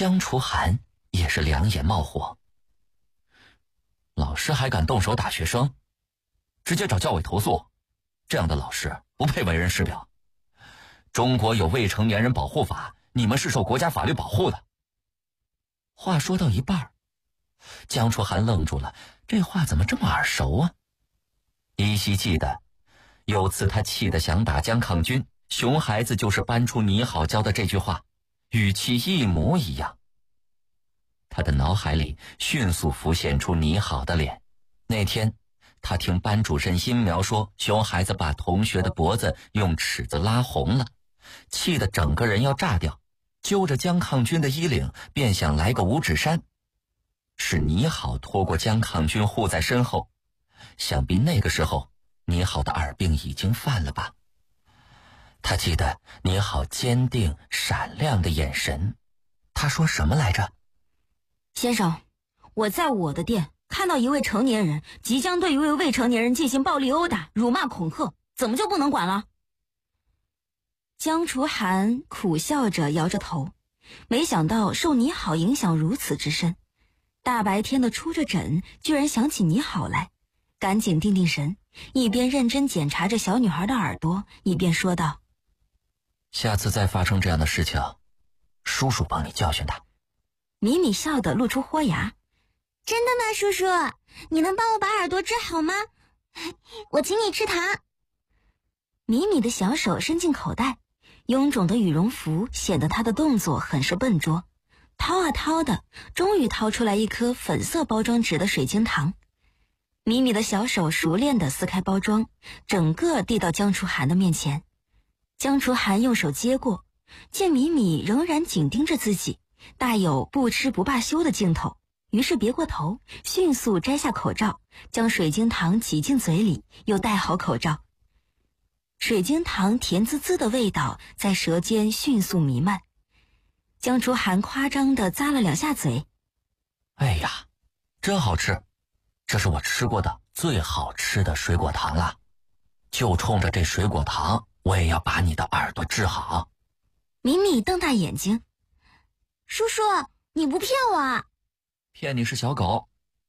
江楚寒也是两眼冒火。老师还敢动手打学生？直接找教委投诉，这样的老师不配为人师表。中国有未成年人保护法，你们是受国家法律保护的。话说到一半，江楚寒愣住了，这话怎么这么耳熟啊？依稀记得有次他气得想打江抗军，熊孩子就是搬出你好教的这句话，语气一模一样。他的脑海里迅速浮现出你好的脸。那天他听班主任殷苗说，熊孩子把同学的脖子用尺子拉红了，气得整个人要炸掉，揪着江抗军的衣领便想来个五指山。是你好拖过江抗军护在身后，想必那个时候你好的耳病已经犯了吧。他记得你好坚定闪亮的眼神。他说什么来着？ 先生，我在我的店看到一位成年人即将对一位未成年人进行暴力殴打、辱骂、恐吓，怎么就不能管了？江楚寒苦笑着摇着头，没想到受你好影响如此之深，大白天的出着疹，居然想起你好来，赶紧定定神，一边认真检查着小女孩的耳朵，一边说道： 下次再发生这样的事情，叔叔帮你教训他。 米米笑得露出豁牙： 真的吗，叔叔？你能帮我把耳朵治好吗？我请你吃糖。 米米的小手伸进口袋，臃肿的羽绒服显得她的动作很是笨拙，掏啊掏的，终于掏出来一颗粉色包装纸的水晶糖。米米的小手熟练地撕开包装，整个递到江楚寒的面前。江楚寒用手接过，见米米仍然紧盯着自己，大有不吃不罢休的劲头，于是别过头，迅速摘下口罩，将水晶糖挤进嘴里，又戴好口罩。水晶糖甜滋滋的味道在舌尖迅速弥漫。江楚寒夸张地咂了两下嘴： 哎呀，真好吃，这是我吃过的最好吃的水果糖了，就冲着这水果糖，我也要把你的耳朵治好。 米米瞪大眼睛： 叔叔，你不骗我？ 骗你是小狗。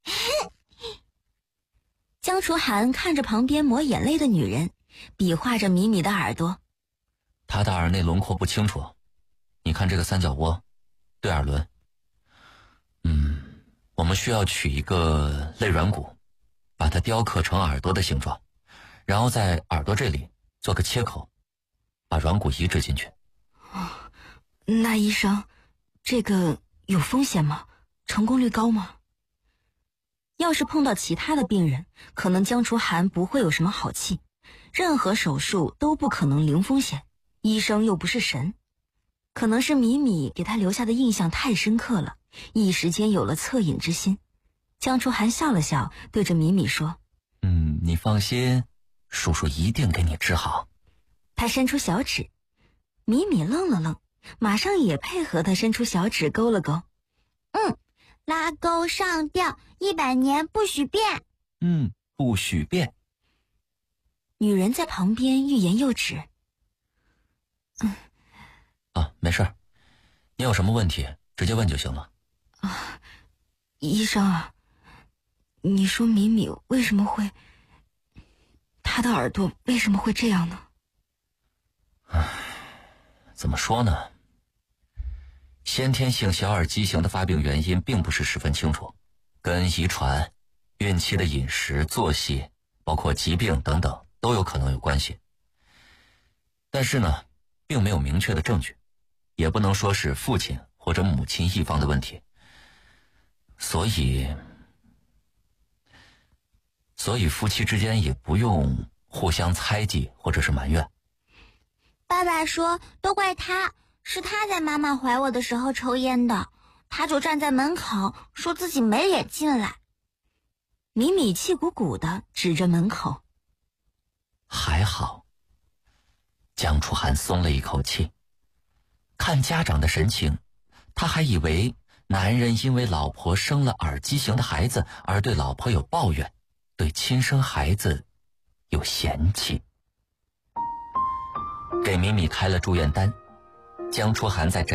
江楚寒看着旁边抹眼泪的女人，比划着米米的耳朵： 她的耳内轮廓不清楚，你看这个三角窝，对耳轮。我们需要取一个肋软骨，把它雕刻成耳朵的形状，然后在耳朵这里做个切口，把软骨移植进去。 那医生，这个有风险吗？成功率高吗？要是碰到其他的病人，可能江楚寒不会有什么好气，任何手术都不可能零风险，医生又不是神。可能是米米给他留下的印象太深刻了，一时间有了恻隐之心。江楚寒笑了笑，对着米米说： 你放心，叔叔一定给你治好。 他伸出小指，米米愣了愣，马上也配合他伸出小指勾了勾。 拉钩上吊，100年不许变。 不许变。 女人在旁边欲言又止。 没事，你有什么问题直接问就行了。 医生啊，你说米米为什么会，她的耳朵为什么会这样呢？ 怎么说呢？先天性小耳畸形的发病原因并不是十分清楚，跟遗传、孕期的饮食、作息，包括疾病等等都有可能有关系。但是呢，并没有明确的证据，也不能说是父亲或者母亲一方的问题。所以夫妻之间也不用互相猜忌或者是埋怨。 爸爸说都怪他，是他在妈妈怀我的时候抽烟的，他就站在门口说自己没脸进来。 米米气鼓鼓的指着门口。 还好，江楚寒松了一口气。看家长的神情，他还以为男人因为老婆生了耳畸形的孩子而对老婆有抱怨，对亲生孩子有嫌弃。给米米开了住院单，江楚寒在诊